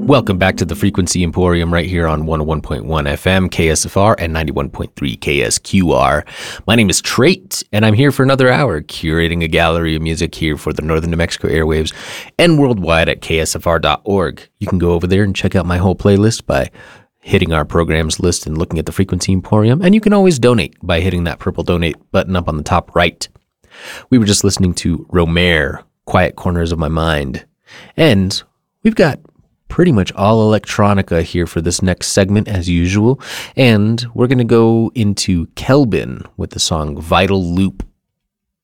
Welcome back to the Frequency Emporium right here on 101.1 FM KSFR and 91.3 KSQR. My name is Trait, and I'm here for another hour curating a gallery of music here for the Northern New Mexico airwaves and worldwide at ksfr.org. You can go over there and check out my whole playlist by hitting our programs list and looking at the Frequency Emporium, and you can always donate by hitting that purple donate button up on the top right. We were just listening to Romare, Quiet Corners of My Mind, and we've got pretty much all electronica here for this next segment as usual, and we're going to go into Kelbin with the song Vital Loop